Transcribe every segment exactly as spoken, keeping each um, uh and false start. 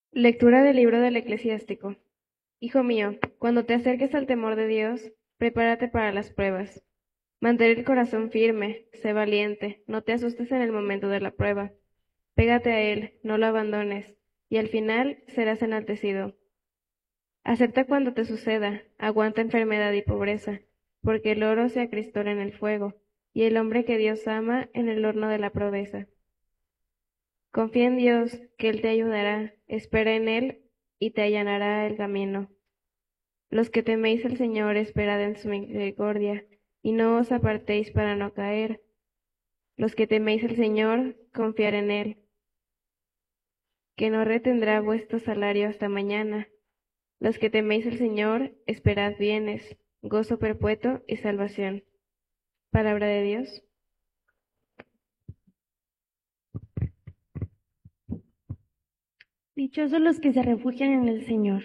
Lectura del libro del Eclesiástico. Hijo mío, cuando te acerques al temor de Dios, prepárate para las pruebas. Mantén el corazón firme, sé valiente, no te asustes en el momento de la prueba. Pégate a él, no lo abandones, y al final serás enaltecido. Acepta cuando te suceda, aguanta enfermedad y pobreza, porque el oro se acristola en el fuego, y el hombre que Dios ama en el horno de la pobreza. Confía en Dios, que Él te ayudará, espera en Él, y te allanará el camino. Los que teméis al Señor, esperad en su misericordia, y no os apartéis para no caer. Los que teméis al Señor, confiar en Él, que no retendrá vuestro salario hasta mañana. Los que teméis al Señor, esperad bienes, gozo perpetuo y salvación. Palabra de Dios. Dichosos los que se refugian en el Señor.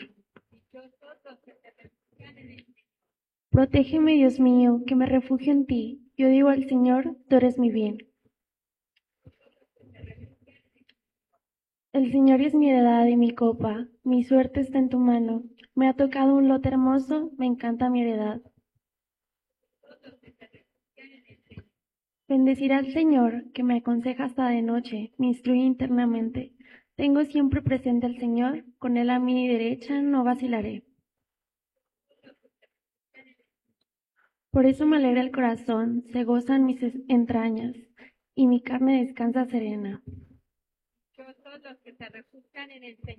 Protégeme, Dios mío, que me refugio en ti. Yo digo al Señor, tú eres mi bien. El Señor es mi heredad y mi copa. Mi suerte está en tu mano. Me ha tocado un lote hermoso, me encanta mi heredad. Bendecirá al Señor, que me aconseja hasta de noche, me instruye internamente. Tengo siempre presente al Señor, con Él a mi derecha no vacilaré. Por eso me alegra el corazón, se gozan mis entrañas, y mi carne descansa serena. Dichosos los que se refugian en el Señor.